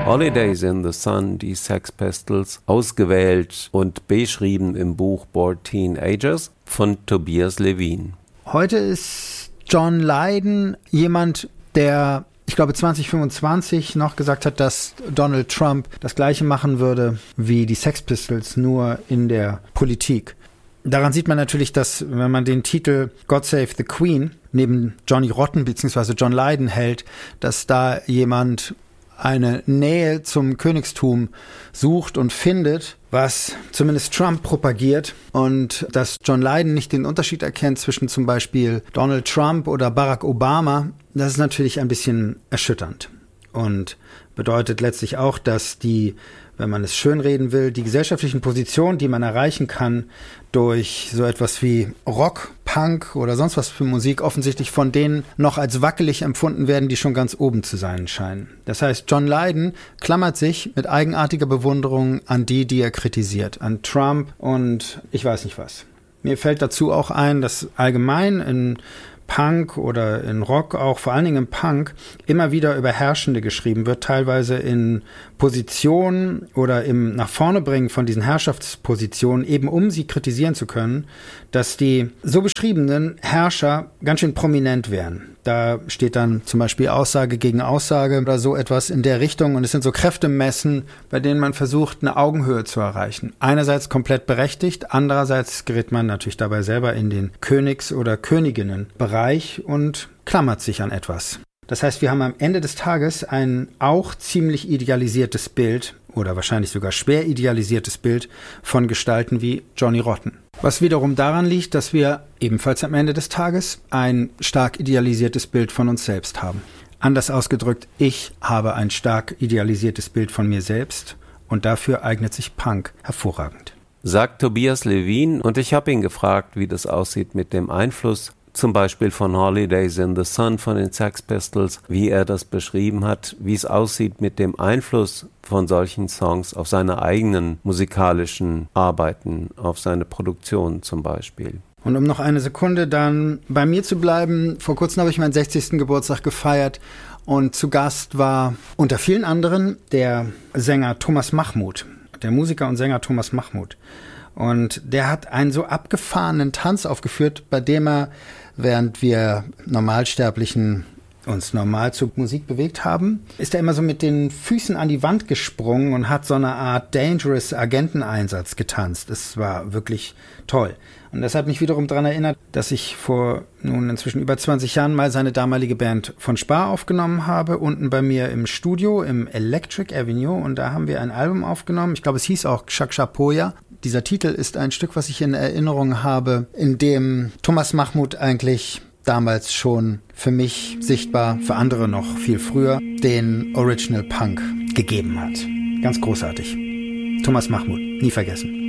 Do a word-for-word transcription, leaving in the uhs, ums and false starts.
Holidays in the Sun, die Sex Pistols, ausgewählt und beschrieben im Buch Bored Teenagers von Tobias Levin. Heute ist John Lydon jemand, der, ich glaube, zwanzig fünfundzwanzig noch gesagt hat, dass Donald Trump das Gleiche machen würde wie die Sex Pistols, nur in der Politik. Daran sieht man natürlich, dass, wenn man den Titel God Save the Queen neben Johnny Rotten bzw. John Lydon hält, dass da jemand eine Nähe zum Königstum sucht und findet, was zumindest Trump propagiert, und dass John Lydon nicht den Unterschied erkennt zwischen zum Beispiel Donald Trump oder Barack Obama, das ist natürlich ein bisschen erschütternd und bedeutet letztlich auch, dass die, wenn man es schönreden will, die gesellschaftlichen Positionen, die man erreichen kann durch so etwas wie Rock, Punk oder sonst was für Musik, offensichtlich von denen noch als wackelig empfunden werden, die schon ganz oben zu sein scheinen. Das heißt, John Lydon klammert sich mit eigenartiger Bewunderung an die, die er kritisiert, an Trump und ich weiß nicht was. Mir fällt dazu auch ein, dass allgemein in Punk oder in Rock, auch vor allen Dingen im Punk, immer wieder über Herrschende geschrieben wird, teilweise in Positionen oder im nach vorne bringen von diesen Herrschaftspositionen, eben um sie kritisieren zu können, dass die so beschriebenen Herrscher ganz schön prominent wären. Da steht dann zum Beispiel Aussage gegen Aussage oder so etwas in der Richtung, und es sind so Kräftemessen, bei denen man versucht, eine Augenhöhe zu erreichen. Einerseits komplett berechtigt, andererseits gerät man natürlich dabei selber in den Königs- oder Königinnenbereich und klammert sich an etwas. Das heißt, wir haben am Ende des Tages ein auch ziemlich idealisiertes Bild oder wahrscheinlich sogar schwer idealisiertes Bild von Gestalten wie Johnny Rotten. Was wiederum daran liegt, dass wir ebenfalls am Ende des Tages ein stark idealisiertes Bild von uns selbst haben. Anders ausgedrückt, ich habe ein stark idealisiertes Bild von mir selbst, und dafür eignet sich Punk hervorragend. Sagt Tobias Levin, und ich habe ihn gefragt, wie das aussieht mit dem Einfluss zum Beispiel von Holidays in the Sun von den Sex Pistols, wie er das beschrieben hat, wie es aussieht mit dem Einfluss von solchen Songs auf seine eigenen musikalischen Arbeiten, auf seine Produktion zum Beispiel. Und um noch eine Sekunde dann bei mir zu bleiben, vor kurzem habe ich meinen sechzigsten Geburtstag gefeiert und zu Gast war unter vielen anderen der Sänger Thomas Mahmut, der Musiker und Sänger Thomas Mahmut. Und der hat einen so abgefahrenen Tanz aufgeführt, bei dem er, während wir Normalsterblichen uns normal zur Musik bewegt haben, ist er immer so mit den Füßen an die Wand gesprungen und hat so eine Art Dangerous Agenteneinsatz getanzt. Das war wirklich toll. Und das hat mich wiederum daran erinnert, dass ich vor nun inzwischen über zwanzig Jahren mal seine damalige Band von Spar aufgenommen habe, unten bei mir im Studio im Electric Avenue, und da haben wir ein Album aufgenommen. Ich glaube, es hieß auch Chakshapoya. Dieser Titel ist ein Stück, was ich in Erinnerung habe, in dem Thomas Mahmut eigentlich damals schon für mich sichtbar, für andere noch viel früher, den Original Punk gegeben hat. Ganz großartig. Thomas Mahmut, nie vergessen.